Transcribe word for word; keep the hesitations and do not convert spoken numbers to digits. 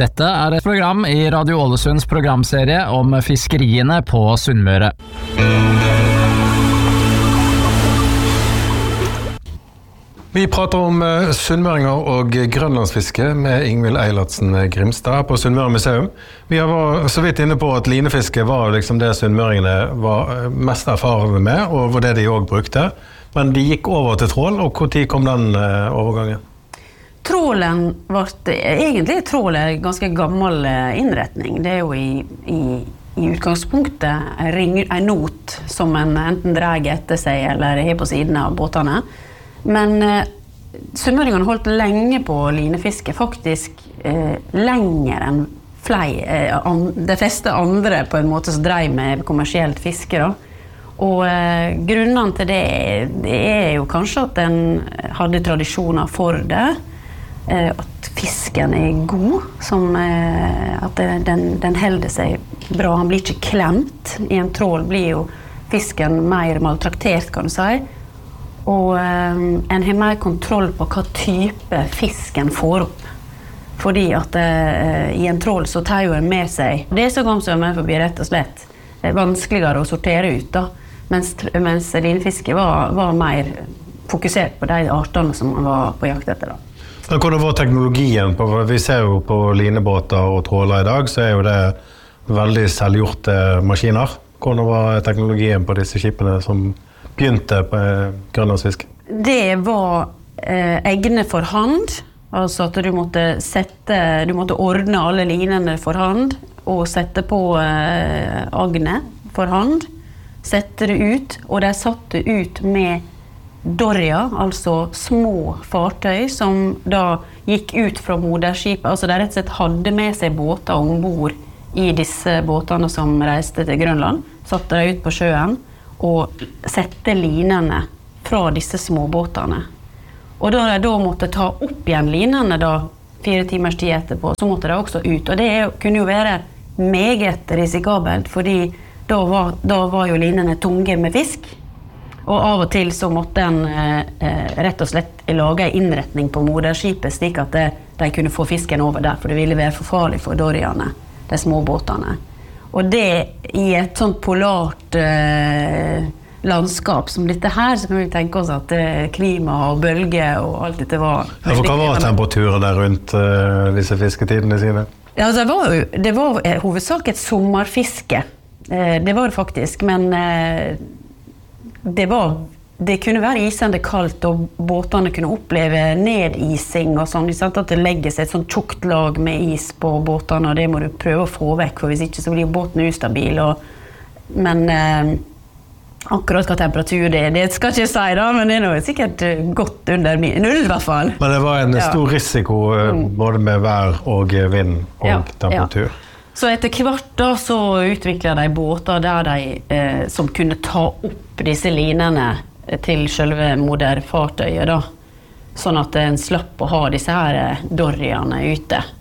Dette er et program i Radio Ålesunds programserie om fiskeriene på Sunnmøre. Vi prater om sunnmøringer og grønlandsfiske med Ingvild Eilertsen Grimstad på Sunnmøre Museum. Vi var så vidt inne på at linefiske var liksom det sunnmøringene var mest erfarne med, og var det de også brukte. Men de gikk over til trål, og hvor tid kom den overgangen? Trålen var egentlig trål er en ganske gammel innretning. Det er jo i, i, i utgangspunktet en, ring, en not som en enten drar etter seg eller er på siden av båtene. Men eh, sunnmøringene holdt lenge på linefiske, faktisk eh, lenger enn flere, eh, an, de fleste andre på en måte som drev med kommersielt fiske. Da. Og eh, grunnen til det, det er jo kanskje at den hadde tradisjoner for det, eh, at fisken er god, som, eh, at det, den, den holder seg bra, han blir ikke klemt. I en trål blir jo fisken mer maltraktert, kan du si. Og um, en har mer kontroll på hva type fisken får opp. Fordi at uh, i en trål så tar jo en med seg det som kom som er forbi rett og slett. Det er vanskeligere å sortere ut da. Mens, mens linefiske var, var mer fokusert på de artene som man var på jakt etter da. Hvordan var teknologien? På, vi ser jo på linebåter og tråler i dag, så er jo det veldig selvgjorte maskiner. Hvordan var teknologien på disse skipene som begynte på grønlandsfiske? Det var eh, egne for hand, altså at du måtte sette, du måtte ordne alle linene for hand, og sette på eh, agne for hand, sette det ut, og de satte ut med dorja, altså små fartøy, som da gikk ut fra moderskipet, altså de rett og slett hadde med seg båter ombord i disse båtene som reiste til Grønland, satte de ut på sjøen, og sette linene fra disse småbåtene. Og da de da måtte ta opp igjen linene da, fire timers tid etterpå, så måtte de også ut. Og det kunne jo være meget risikabelt, fordi da var, da var jo linene tunge med fisk. Og av og til så måtte en eh, rett og slett lage en innretning på moderskipet, slik at de, de kunne få fisken over der, for det ville være for farlig for dorjene, de små båtene. Og det i et sånt polart eh, landskap som dette her, så kan vi tenke oss at eh, klima og bølge og alt dette var... Ja, for hva var temperaturen der rundt eh, disse fisketidene sine? Ja, altså, det var jo det var, eh, hovedsak et sommerfiske. Eh, det var det faktisk, men eh, det var... Det kunne være isende kaldt, og båtene kunne oppleve nedising og sånn. At det legger seg et sånt tjukt lag med is på båtene, og det må du prøve å få vekk, for hvis ikke så blir båten ustabil. Og, men eh, akkurat hva temperatur det er, det skal jeg ikke si da, men det er noe sikkert godt under null i hvert fall. Men det var en stor ja. risiko både med vær og vind og ja, temperatur. Ja. Så etter hvert da så utviklet de båter der de, eh, som kunne ta opp disse linene til selve moderfartøyet da, sånn at en slapp å ha disse her dorjene ute.